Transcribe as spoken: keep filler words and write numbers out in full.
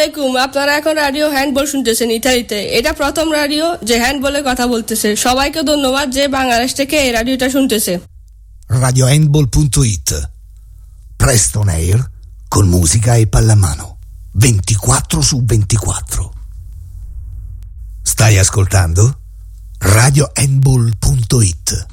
আলাইকুম, আপনারা এখন রাডিও হ্যান্ডবল শুনতেছেন ইতালিতে। এটা প্রথম রাডিও যে হ্যান্ডবলে কথা বলতেছে। সবাইকে ধন্যবাদ যে বাংলাদেশ থেকে এই রাডিওটা শুনতেছে। radio handball punto it, presto on air con musica e pallamano ventiquattro su ventiquattro. Stai ascoltando radio handball punto it.